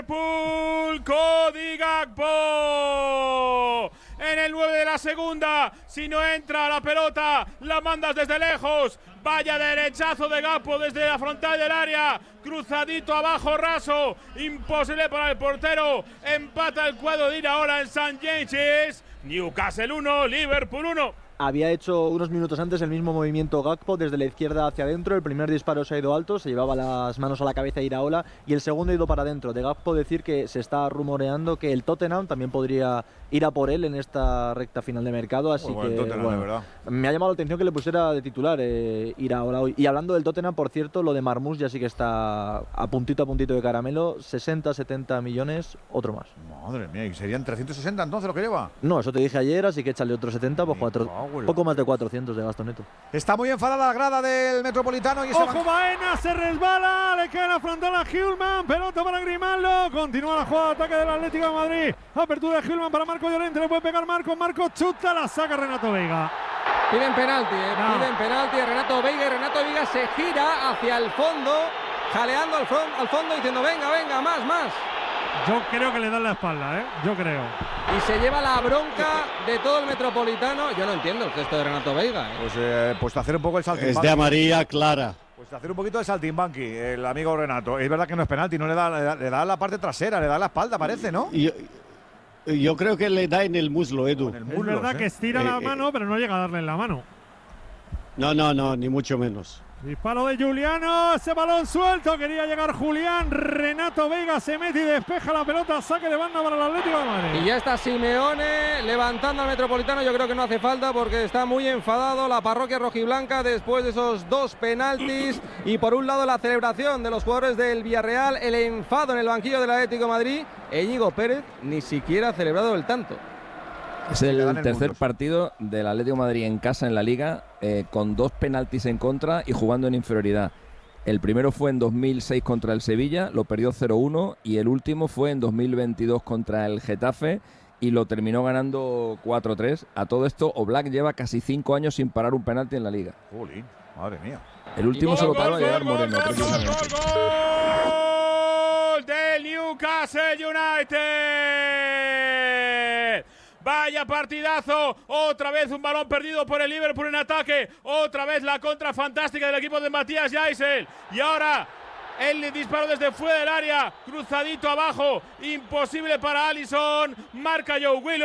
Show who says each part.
Speaker 1: Liverpool, Cody Gakpo. En el 9 de la segunda, si no entra la pelota, la mandas desde lejos. Vaya derechazo de Gakpo desde la frontal del área, cruzadito abajo raso, imposible para el portero. Empata el cuadro de Iraola en St. James's. Newcastle 1, Liverpool 1.
Speaker 2: Había hecho unos minutos antes el mismo movimiento Gakpo desde la izquierda hacia adentro. El primer disparo se ha ido alto, se llevaba las manos a la cabeza de Iraola, y el segundo ha ido para adentro. De Gakpo decir que se está rumoreando que el Tottenham también podría ir a por él en esta recta final de mercado, así que
Speaker 3: bueno,
Speaker 2: me ha llamado la atención que le pusiera de titular Iraola hoy. Y hablando del Tottenham, por cierto, lo de Marmoush ya sí que está a puntito de caramelo. 60-70 millones, otro más.
Speaker 3: Madre mía, ¿y serían 360 entonces lo que lleva?
Speaker 2: No, eso te dije ayer, así que échale otros 70, pues poco más de 400 de gasto neto.
Speaker 3: Está muy enfadada la grada del Metropolitano. Y
Speaker 4: ¡Ojo, Baena! Se resbala, le queda la frontal a Hjulmand, pelota para Grimaldo, continúa la jugada de ataque del Atlético de Madrid, apertura de Hjulmand para Marco Llorente, le puede pegar Marco chuta, la saca Renato Veiga.
Speaker 5: Piden penalti, piden penalti a Renato Veiga, y Renato Veiga se gira hacia el fondo, jaleando al fondo diciendo venga, más.
Speaker 4: Yo creo que le dan la espalda, yo creo.
Speaker 5: Y se lleva la bronca de todo el Metropolitano. Yo no entiendo el gesto de Renato Veiga.
Speaker 3: Pues hacer un poco el saltimbanqui.
Speaker 6: Es de amarilla clara.
Speaker 3: Pues hacer un poquito de saltimbanqui, el amigo Renato. Es verdad que no es penalti, no le da la parte trasera, le da la espalda, parece, ¿no?
Speaker 6: Yo creo que le da en el muslo, Edu.
Speaker 4: Es verdad que estira la mano, pero no llega a darle en la mano.
Speaker 6: No, ni mucho menos.
Speaker 4: Disparo de Juliano, ese balón suelto, quería llegar Julián, Renato Veiga se mete y despeja la pelota, saque de banda para el Atlético de Madrid.
Speaker 5: Y ya está Simeone levantando al Metropolitano, yo creo que no hace falta porque está muy enfadado la parroquia rojiblanca después de esos dos penaltis, y por un lado la celebración de los jugadores del Villarreal, el enfado en el banquillo del Atlético de Madrid. Íñigo Pérez ni siquiera ha celebrado el tanto.
Speaker 7: Es el tercer partido del Atlético de Madrid en casa en la Liga, con dos penaltis en contra y jugando en inferioridad. El primero fue en 2006 contra el Sevilla, lo perdió 0-1, y el último fue en 2022 contra el Getafe y lo terminó ganando 4-3. A todo esto, Oblak lleva casi 5 años sin parar un penalti en la Liga.
Speaker 3: Jolín, madre mía.
Speaker 7: El último se lo paró a llegar Moreno.
Speaker 1: ¡Gol del Newcastle United! Vaya partidazo, otra vez un balón perdido por el Liverpool en ataque, otra vez la contra fantástica del equipo de Matías Jaisel, y ahora el disparo desde fuera del área, cruzadito abajo, imposible para Alisson, marca Joe Willock.